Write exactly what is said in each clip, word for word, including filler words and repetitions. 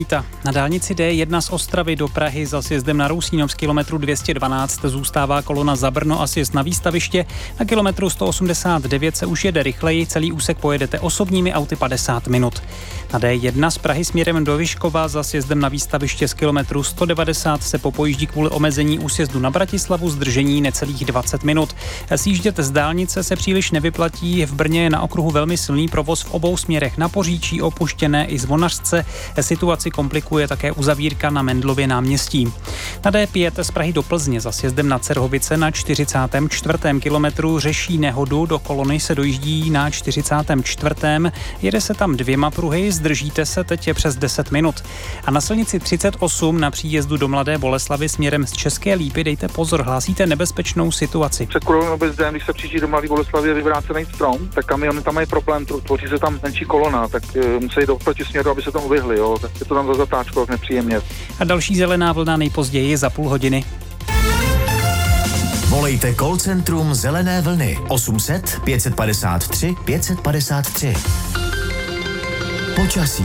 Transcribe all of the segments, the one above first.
Na dálnici D jedna z Ostravy do Prahy za sjezdem na Rousínov z kilometru dvě stě dvanáct zůstává kolona za Brno a sjezd na výstaviště. Na kilometru sto osmdesát devět se už jede rychleji, celý úsek pojedete osobními auty padesát minut. Na D jedna z Prahy směrem do Vyškova za sjezdem na výstaviště z kilometru sto devadesát se popojíždí kvůli omezení úsjezdu na Bratislavu, zdržení necelých dvacet minut. Sjíždět z dálnice se příliš nevyplatí, v Brně je na okruhu velmi silný provoz v obou směrech na Poříčí, Opuštěné i Zvonařsce. Situaci komplikuje také uzavírka na Mendlově náměstí. Na D pět z Prahy do Plzně za sjezdem na Cerhovice na čtyřicátém čtvrtém kilometru řeší nehodu, do kolony se dojíždí na čtyřicátém čtvrtém Jede se tam dvěma pruhy, zdržíte se teď je přes deset minut. A na silnici třicet osm na příjezdu do Mladé Boleslavi směrem z České Lípy dejte pozor, hlásíte nebezpečnou situaci. Před Koronou Bezdem, když se přijíždí do Mladé Boleslavy, je vyvrácený strom, tak kamiony tam mají problém, tvoří se tam menší kolona, tak uh, musí do proti směru, aby se tomu vyhli, jo. Tak je to tam za zatáčkou, nepříjemně. A další zelená vlna nejpozději za půl hodiny. Volejte call centrum Zelené vlny osm set pět padesát tři pět padesát tři. Počasí.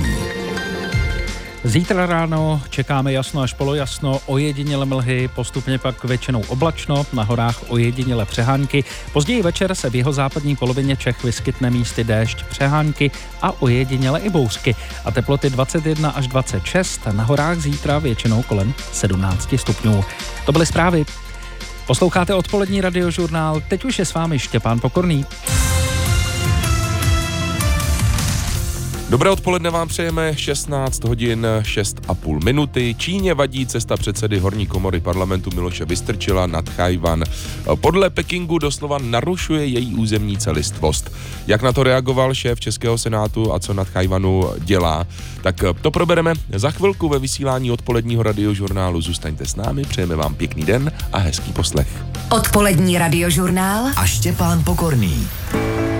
Zítra ráno čekáme jasno až polojasno, ojedinělé mlhy, postupně pak většinou oblačno, na horách ojedinělé přehánky. Později večer se v jihozápadní polovině Čech vyskytne místy déšť, přehánky a ojedinělé i bouřky. A teploty dvacet jedna až dvacet šest, na horách zítra většinou kolem sedmnáct stupňů. To byly zprávy. Posloucháte odpolední radiožurnál, teď už je s vámi Štěpán Pokorný. Dobré odpoledne vám přejeme, šestnáct hodin šest a půl minuty. Číně vadí cesta předsedy horní komory parlamentu Miloše Vystrčila nad Tchaj-wan. Podle Pekingu doslova narušuje její územní celistvost. Jak na to reagoval šéf Českého senátu a co na Tchaj-wanu dělá, tak to probereme za chvilku ve vysílání odpoledního radiožurnálu. Zůstaňte s námi, přejeme vám pěkný den a hezký poslech. Odpolední radiožurnál a Štěpán Pokorný.